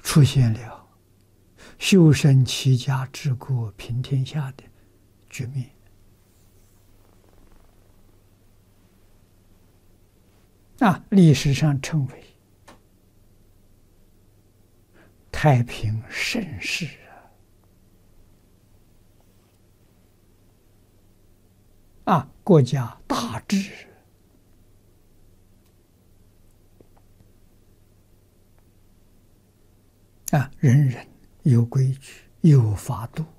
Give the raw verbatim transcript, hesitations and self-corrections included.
出现了修身齐家治国平天下的局面。啊，历史上称为太平盛世啊！啊，国家大治啊，人人有规矩，有法度。